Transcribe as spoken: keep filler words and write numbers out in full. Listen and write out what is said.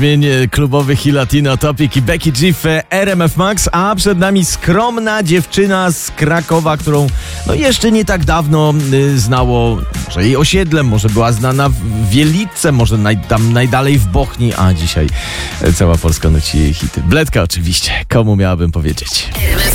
Klubowych i Latino Topic i Becky G w R M F Max, a przed nami skromna dziewczyna z Krakowa, którą no jeszcze nie tak dawno y, znało może jej osiedlem, może była znana w Wieliczce, może naj, tam najdalej w Bochni, a dzisiaj cała Polska nuci jej hity. Bledka oczywiście, komu miałabym powiedzieć.